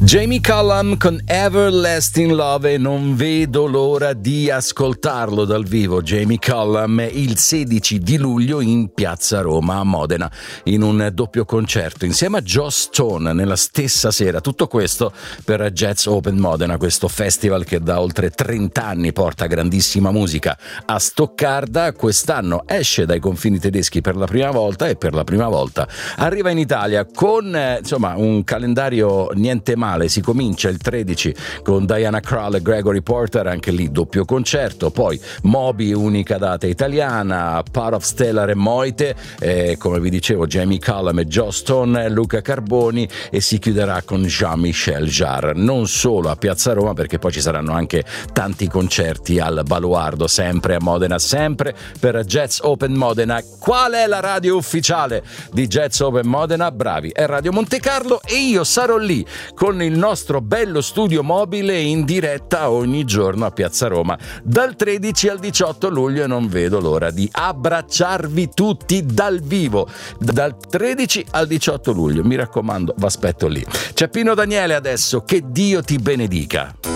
Jamie Cullum con Everlasting Love, e non vedo l'ora di ascoltarlo dal vivo. Jamie Cullum il 16 di luglio in Piazza Roma a Modena in un doppio concerto insieme a Joss Stone nella stessa sera. Tutto questo per Jazz Open Modena, questo festival che da oltre 30 anni porta grandissima musica a Stoccarda. Quest'anno esce dai confini tedeschi per la prima volta e per la prima volta arriva in Italia con un calendario niente male. Si comincia il 13 con Diana Krall e Gregory Porter, anche lì doppio concerto, poi Moby, unica data italiana, Part of Stellar e Moite, come vi dicevo Jamie Cullum e Joss Stone, Luca Carboni, e si chiuderà con Jean-Michel Jarre. Non solo a Piazza Roma, perché poi ci saranno anche tanti concerti al Baluardo, sempre a Modena, sempre per Jazz Open Modena. Qual è la radio ufficiale di Jazz Open Modena? Bravi, è Radio Monte Carlo, e io sarò lì con il nostro bello studio mobile in diretta ogni giorno a Piazza Roma dal 13 al 18 luglio, e non vedo l'ora di abbracciarvi tutti dal vivo dal 13 al 18 luglio. Mi raccomando, vi aspetto lì. C'è Pino Daniele adesso, che Dio ti benedica.